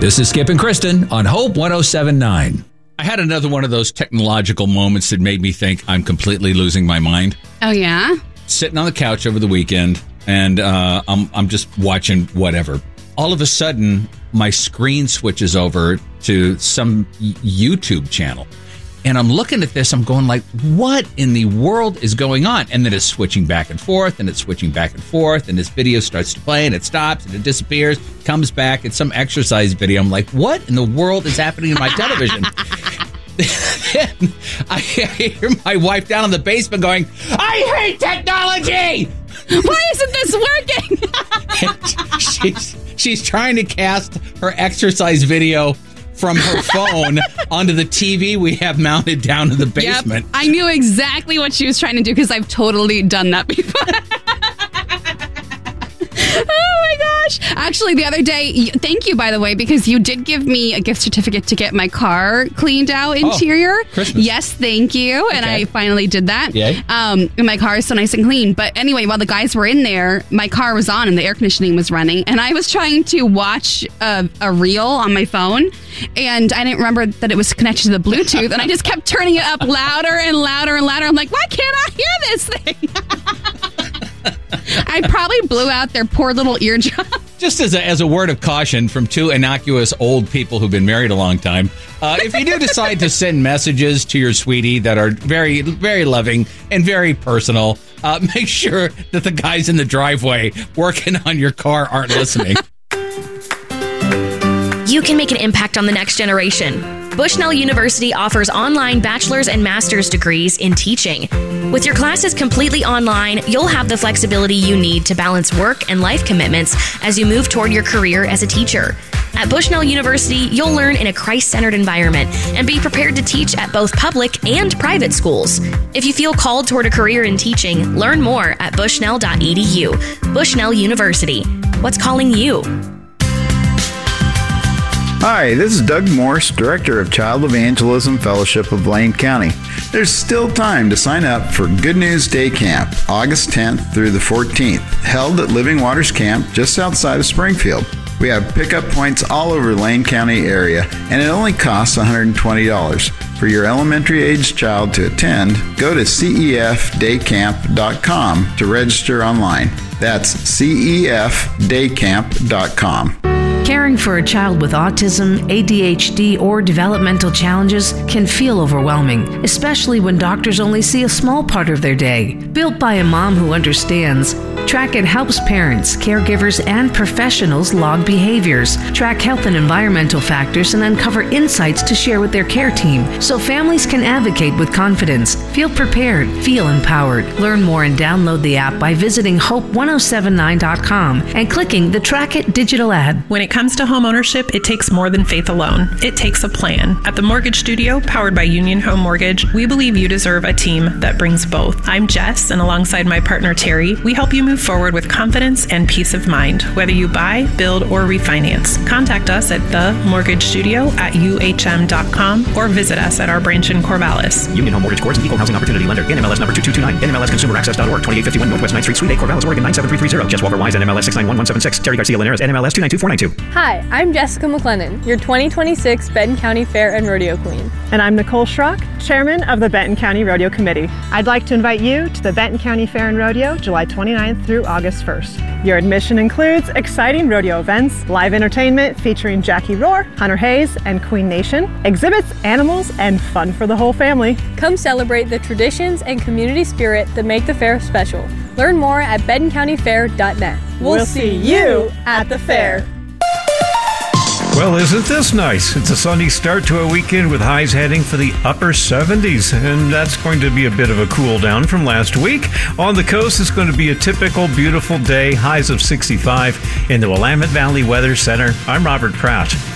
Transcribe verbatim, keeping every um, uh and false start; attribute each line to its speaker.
Speaker 1: This is Skip and Kristen on Hope one oh seven point nine. I had another one of those technological moments that made me think I'm completely losing my mind.
Speaker 2: Oh, yeah?
Speaker 1: Sitting on the couch over the weekend, and uh, I'm, I'm just watching whatever. All of a sudden, my screen switches over to some YouTube channel. And I'm looking at this, I'm going like, what in the world is going on? And then it's switching back and forth, and it's switching back and forth, and this video starts to play, and it stops, and it disappears, comes back. It's some exercise video. I'm like, what in the world is happening in my television? I hear my wife down in the basement going, I hate technology!
Speaker 2: Why isn't this working?
Speaker 1: she's, she's trying to cast her exercise video from her phone onto the T V we have mounted down in the basement.
Speaker 2: Yep, I knew exactly what she was trying to do because I've totally done that before. Oh my gosh. Actually, the other day, thank you, by the way, because you did give me a gift certificate to get my car cleaned out interior.
Speaker 1: Oh, Christmas.
Speaker 2: Yes, thank you. And
Speaker 1: okay.
Speaker 2: I finally did that.
Speaker 1: Yay.
Speaker 2: Um, and my car is so nice and clean. But anyway, while the guys were in there, my car was on and the air conditioning was running. And I was trying to watch a, a reel on my phone. And I didn't remember that it was connected to the Bluetooth. And I just kept turning it up louder and louder and louder. I'm like, why can't I hear this thing? I probably blew out their poor little eardrum.
Speaker 1: Just as a, as a word of caution from two innocuous old people who've been married a long time, uh, if you do decide to send messages to your sweetie that are very, very loving and very personal, uh, make sure that the guys in the driveway working on your car aren't listening.
Speaker 3: You can make an impact on the next generation. Bushnell University offers online bachelor's and master's degrees in teaching. With your classes completely online, you'll have the flexibility you need to balance work and life commitments as you move toward your career as a teacher. At Bushnell University, you'll learn in a Christ-centered environment and be prepared to teach at both public and private schools. If you feel called toward a career in teaching, learn more at bushnell dot e d u. Bushnell University. What's calling you?
Speaker 4: Hi, this is Doug Morse, Director of Child Evangelism Fellowship of Lane County. There's still time to sign up for Good News Day Camp, August tenth through the fourteenth, held at Living Waters Camp just outside of Springfield. We have pickup points all over Lane County area, and it only costs one hundred twenty dollars. For your elementary-aged child to attend, go to c e f day camp dot com to register online. That's c e f day camp dot com.
Speaker 5: Caring for a child with autism, A D H D, or developmental challenges can feel overwhelming, especially when doctors only see a small part of their day. Built by a mom who understands, Trackit helps parents, caregivers, and professionals log behaviors, track health and environmental factors, and uncover insights to share with their care team so families can advocate with confidence. Feel prepared, feel empowered. Learn more and download the app by visiting hope one oh seven nine dot com and clicking the Trackit digital ad.
Speaker 6: When it comes to home ownership, it takes more than faith alone. It takes a plan. At the Mortgage Studio, powered by Union Home Mortgage, we believe you deserve a team that brings both. I'm Jess, and alongside my partner Terry, we help you move forward with confidence and peace of mind, whether you buy, build, or refinance. Contact us at the mortgage studio at u h m dot com or visit us at our branch in Corvallis.
Speaker 7: Union Home Mortgage Corp. Equal Housing Opportunity Lender. N M L S number two two two nine. N M L S consumer access dot org. twenty-eight fifty-one Northwest ninth Street, Suite eight, Corvallis, Oregon nine seven three three zero. Jess Walker Wise, N M L S six nine one one seven six. Terry Garcia Linares, N M L S two nine two four nine two.
Speaker 8: Hi, I'm Jessica McLennan, your twenty twenty-six Benton County Fair and Rodeo Queen.
Speaker 9: And I'm Nicole Schrock, Chairman of the Benton County Rodeo Committee. I'd like to invite you to the Benton County Fair and Rodeo, July twenty-ninth through August first. Your admission includes exciting rodeo events, live entertainment featuring Jackie Rohr, Hunter Hayes, and Queen Nation, exhibits, animals, and fun for the whole family.
Speaker 8: Come celebrate the traditions and community spirit that make the fair special. Learn more at benton county fair dot net. We'll,
Speaker 9: We'll
Speaker 8: see you at the fair.
Speaker 10: Well, isn't this nice? It's a sunny start to a weekend with highs heading for the upper seventies, and that's going to be a bit of a cool down from last week. On the coast, it's going to be a typical beautiful day, highs of sixty-five. In the Willamette Valley Weather Center, I'm Robert Pratt.